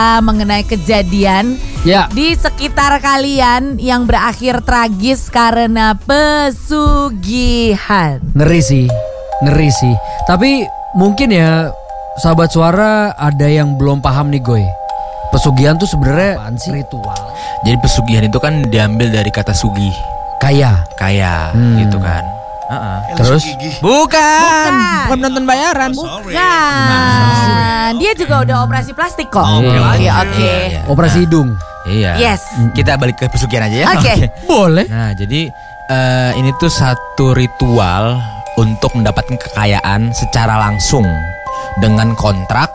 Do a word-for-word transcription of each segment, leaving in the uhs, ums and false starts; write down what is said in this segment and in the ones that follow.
mengenai kejadian ya. di sekitar kalian yang berakhir tragis karena pesugihan. Ngeri sih, ngeri sih. Tapi mungkin ya sahabat suara ada yang belum paham nih Goy. Pesugihan tuh sebenarnya ritual. Jadi pesugihan itu kan diambil dari kata sugih, Kaya. kaya Hmm. gitu kan. Uh-uh. Terus Bukan, bukan penonton bayaran. Bukan. Dia juga udah operasi plastik kok. Oh, Oke, oke. oke. Iya, iya. operasi hidung. Iya. Yes. Kita balik ke pesugihan aja ya. Oke. Boleh. Nah, jadi eh, ini tuh satu ritual untuk mendapatkan kekayaan secara langsung dengan kontrak.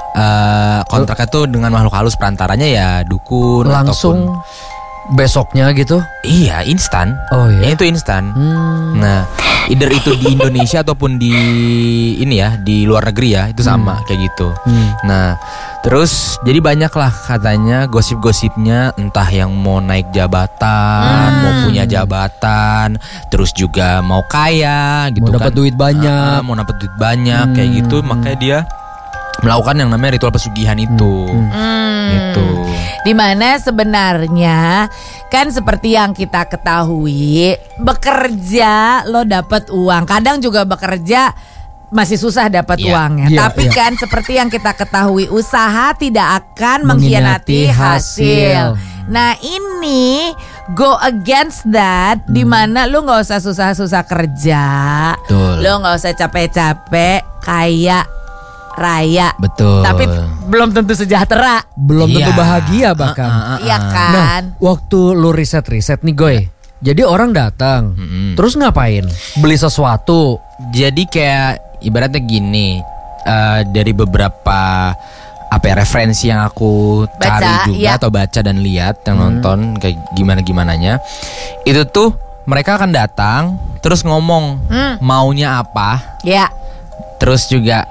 Eh, kontraknya tuh dengan makhluk halus, perantaranya ya dukun Langsung ataupun, besoknya gitu. iya instan. Oh iya. Ya, itu instan. Hmm. Nah, either itu di Indonesia ataupun di ini ya, di luar negeri ya, itu sama kayak gitu. Hmm. Nah, terus jadi banyak lah katanya gosip-gosipnya, entah yang mau naik jabatan, Hmm. mau punya jabatan, terus juga mau kaya gitu Mau dapat kan. duit banyak. Ah, mau dapat duit banyak kayak Hmm. gitu, makanya dia melakukan yang namanya ritual pesugihan itu. Hmm. Gitu. Dimana sebenarnya kan seperti yang kita ketahui, bekerja lo dapat uang. Kadang juga bekerja masih susah dapat Iya. uangnya. Iya, Tapi iya. kan seperti yang kita ketahui, usaha tidak akan Mengkhianati mengkhianati hasil. hasil. Nah ini go against that, dimana lu nggak usah susah-susah kerja, Betul. lu nggak usah capek-capek, kaya raya. Betul. Tapi belum tentu sejahtera. Belum tentu Iya. bahagia bahkan. Ah, ah, ah, Iya ah. kan? Nah, waktu lu riset-riset nih Goy. Jadi orang datang, Mm-mm. terus ngapain? Beli sesuatu. Jadi kayak ibaratnya gini, eh, dari beberapa apa ya, referensi yang aku cari Baca, juga iya. atau baca dan lihat yang nonton kayak gimana gimananya, itu tuh mereka akan datang terus ngomong Hmm. maunya apa, Ya. terus juga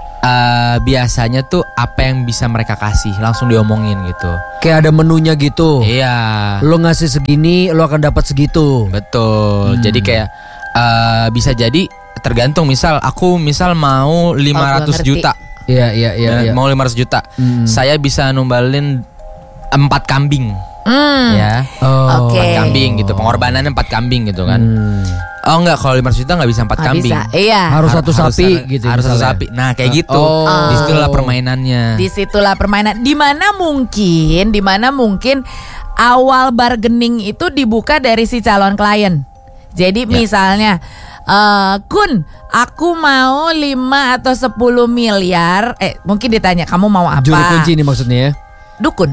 eh, biasanya tuh apa yang bisa mereka kasih langsung diomongin gitu. Kayak ada menunya gitu. Iya. Lo ngasih segini, lo akan dapat segitu. Betul. Hmm. Jadi kayak eh, bisa jadi tergantung, misal aku misal mau lima ratus ngerti. juta. Iya, iya, iya. Ya, iya. mau lima ratus juta. Hmm. Saya bisa numbalin empat kambing. Hmm. Ya. Oh. Oke. Empat kambing gitu. Pengorbanannya empat kambing gitu kan. Hmm. Oh enggak, kalau lima ratus juta enggak bisa empat Nggak kambing. bisa. Iya. Harus Har- satu sapi harus, gitu. Harus satu misalnya. sapi. Nah, kayak gitu. Oh. Disitulah permainannya. Disitulah permainan. Dimana mungkin, dimana mungkin awal bargaining itu dibuka dari si calon klien. Jadi Ya. misalnya, eh, Kun, aku mau lima atau sepuluh miliar. Eh, mungkin ditanya, kamu mau apa? Juru kunci ini maksudnya ya. Dukun.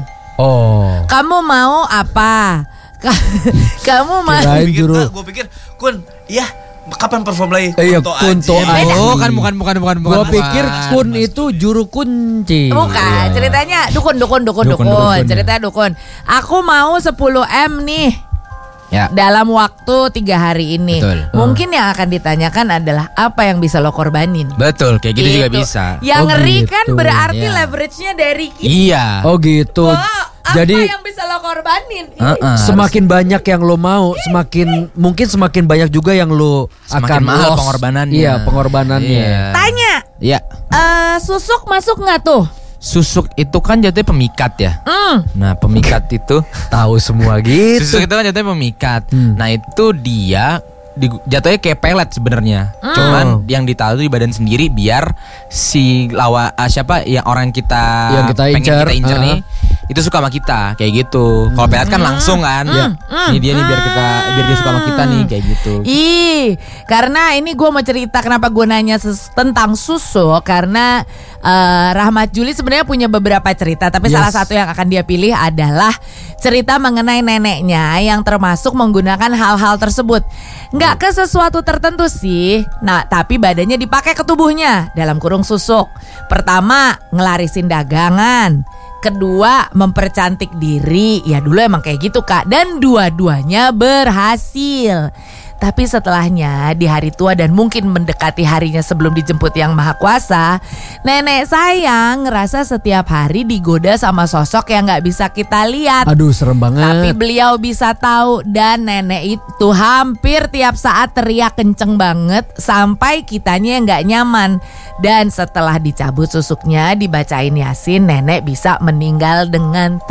Oh. Kamu mau apa? Ka- Kamu mau Kirain Gue pikir, juru. gue pikir, Kun, iya, kapan perform lagi? Eh, iya, Kunto Kunto aja. aja. Oh, kan bukan bukan bukan bukan. Gua bukan. pikir kun itu juru kunci. Bukan, Iya. ceritanya dukun, dukun, dukun, Dukun, dukun, dukun, ya. Ceritanya dukun. Aku mau sepuluh M nih Ya. dalam waktu tiga hari ini. Betul. Mungkin yang akan ditanyakan adalah apa yang bisa lo korbanin. Betul, kayak gitu, juga Gitu. bisa. Yang Oh, ngeri gitu. kan berarti Iya. leverage-nya dari kita. Iya. Oh gitu. Oh, apa Jadi yang bisa lo korbanin? Heeh. semakin banyak yang lo mau, semakin mungkin semakin banyak juga yang lo Semakin akan mahal loss. pengorbanannya. Iya, pengorbanannya. Iya. Tanya, Iya. eh, susuk masuk nggak tuh? Susuk itu kan jatuhnya pemikat ya. Hmm. Nah, pemikat itu Tahu semua gitu. susuk itu kan jatuhnya pemikat. Hmm. Nah, itu dia di, jatuhnya kayak pelet sebenarnya. Hmm. Cuman yang ditaruh di badan sendiri biar si lawa ah, siapa yang orang kita Yang kita pengen incer, kita incer uh-uh. nih itu suka sama kita kayak gitu. Kalau pelet kan langsung kan. Hmm. Ini dia nih biar kita biar dia suka sama kita nih kayak gitu. Ih, karena ini gue mau cerita kenapa gue nanya ses- tentang susuk. Karena eh, Rahmat Juli sebenarnya punya beberapa cerita, tapi Yes. salah satu yang akan dia pilih adalah cerita mengenai neneknya yang termasuk menggunakan hal-hal tersebut. Nggak ke sesuatu tertentu sih. Nah, tapi badannya dipakai ke tubuhnya dalam kurung susuk. Pertama, ngelarisin dagangan. Kedua, mempercantik diri. Ya dulu emang kayak gitu, Kak. Dan dua-duanya berhasil. Tapi setelahnya di hari tua dan mungkin mendekati harinya sebelum dijemput Yang Maha Kuasa, nenek saya ngerasa setiap hari digoda sama sosok yang gak bisa kita lihat. Aduh serem banget. Tapi beliau bisa tahu dan nenek itu hampir tiap saat teriak kenceng banget sampai kitanya yang gak nyaman. Dan setelah dicabut susuknya, dibacain Yasin, nenek bisa meninggal dengan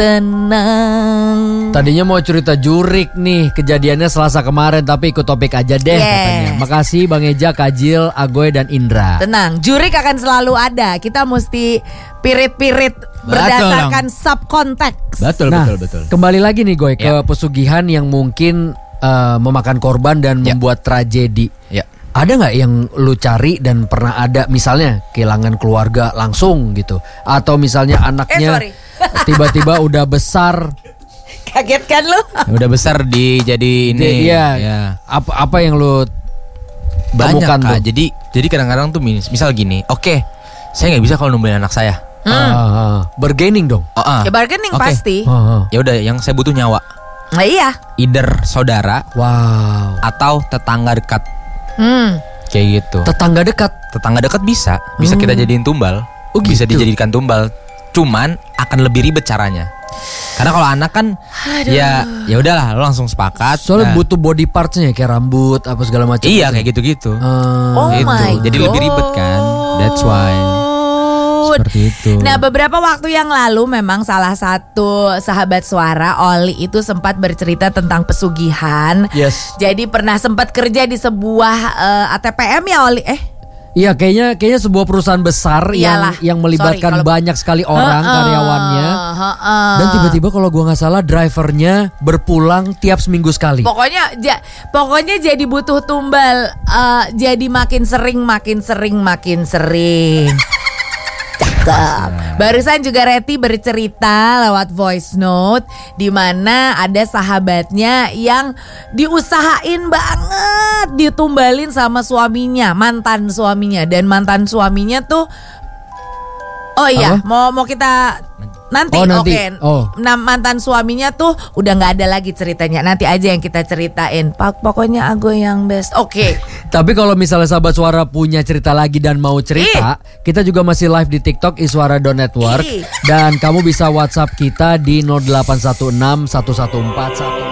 tenang. Tadinya mau cerita jurik nih, kejadiannya Selasa kemarin, tapi ikut topik aja deh Yes. katanya. Makasih Bang Eja, Kajil, Agoy dan Indra. Tenang, jurik akan selalu ada. Kita mesti pirit-pirit berdasarkan subkonteks. Betul, Nah, betul, betul. kembali lagi nih Goy ke Ya. pesugihan yang mungkin eh, memakan korban dan Ya. membuat tragedi. Ya. Ada nggak yang lu cari dan pernah ada misalnya kehilangan keluarga langsung gitu, atau misalnya anaknya sorry. tiba-tiba udah besar, Kaget kan lu? Udah besar di jadi ini. Di- iya, Ya. apa apa yang lu Banyak temukan Kak. tuh? Jadi jadi kadang-kadang tuh mis- misal gini, oke, saya nggak bisa kalau nungguin anak saya. Ah, ah, bargaining dong. Oh, ah. Ya bargaining Oke. pasti. Ah, ah. Ya udah, yang saya butuh nyawa. Nah, iya. Either saudara Wow, atau tetangga dekat. Hmm. Kayak gitu. tetangga dekat. Tetangga dekat bisa, bisa kita jadiin tumbal. Oh, Bisa gitu. dijadikan tumbal. Cuman akan lebih ribet caranya. Karena kalau anak kan ya ya udahlah lo langsung sepakat. Soalnya Nah, butuh body partsnya kayak rambut apa segala macam. Iya gitu. kayak gitu-gitu. Ah, Oh Itu. my Jadi god. lebih ribet kan. That's why. seperti itu. Nah, beberapa waktu yang lalu memang salah satu sahabat suara Oli itu sempat bercerita tentang pesugihan. Yes. Jadi pernah sempat kerja di sebuah eh, A T P M ya Oli? Eh, Iya kayaknya kayaknya sebuah perusahaan besar Iyalah. yang yang melibatkan Sorry, kalau- banyak sekali orang Heeh, karyawannya. heeh. Dan tiba-tiba kalau gua nggak salah drivernya berpulang tiap seminggu sekali. Pokoknya ja- pokoknya jadi butuh tumbal, eh, jadi makin sering makin sering makin sering. Cakep. Barusan juga Reti bercerita lewat voice note di mana ada sahabatnya yang diusahain banget ditumbalin sama suaminya, mantan suaminya, dan mantan suaminya tuh oh iya, Apa? mau mau kita nanti, Oh, nanti. oke. Oh. Nah, mantan suaminya tuh udah nggak ada lagi ceritanya. Nanti aja yang kita ceritain. Pak, pokoknya aku yang best. Oke. Tapi kalau misalnya sahabat suara punya cerita lagi dan mau cerita, kita juga masih live di TikTok iswara dot network Ih. dan kamu bisa WhatsApp kita di nol delapan satu enam satu satu empat satu